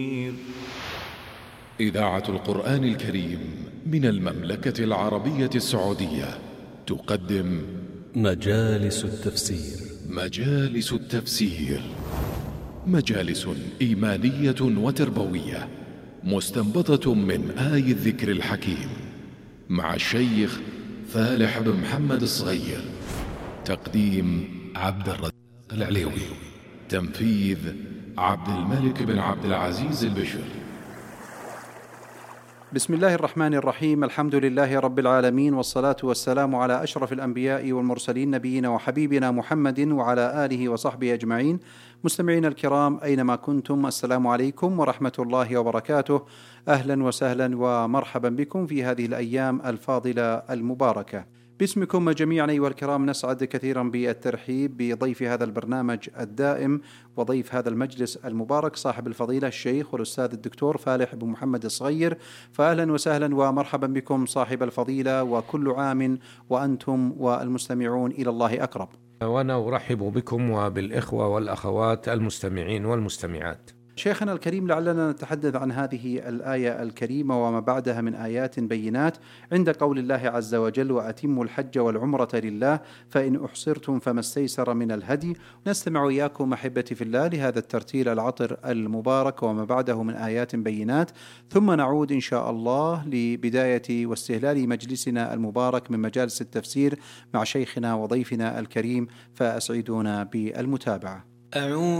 إذاعة القرآن الكريم من المملكة العربية السعودية تقدم مجالس التفسير. مجالس التفسير، مجالس إيمانية وتربوية مستنبطة من آي الذكر الحكيم، مع الشيخ فالح بن محمد الصغير. تقديم عبد الرزاق العليوي، تنفيذ عبد الملك بن عبد العزيز البشر. بسم الله الرحمن الرحيم. الحمد لله رب العالمين، والصلاة والسلام على أشرف الأنبياء والمرسلين، نبينا وحبيبنا محمد وعلى آله وصحبه أجمعين. مستمعين الكرام أينما كنتم، السلام عليكم ورحمة الله وبركاته. أهلا وسهلا ومرحبا بكم في هذه الأيام الفاضلة المباركة. باسمكم جميعا أيها الكرام نسعد كثيرا بالترحيب بضيف هذا البرنامج الدائم وضيف هذا المجلس المبارك صاحب الفضيلة الشيخ والأستاذ الدكتور فالح بن محمد الصغير. فأهلا وسهلا ومرحبا بكم صاحب الفضيلة، وكل عام وأنتم والمستمعون إلى الله أقرب. وأنا أرحب بكم وبالإخوة والأخوات المستمعين والمستمعات. شيخنا الكريم، لعلنا نتحدث عن هذه الآية الكريمة وما بعدها من آيات بينات عند قول الله عز وجل: وأتموا الحج والعمرة لله فإن أحصرتم فما استيسر من الهدي. نستمع إياكم أحبتي في الله لهذا الترتيل العطر المبارك وما بعده من آيات بينات، ثم نعود إن شاء الله لبداية واستهلال مجلسنا المبارك من مجالس التفسير مع شيخنا وضيفنا الكريم، فأسعدونا بالمتابعة.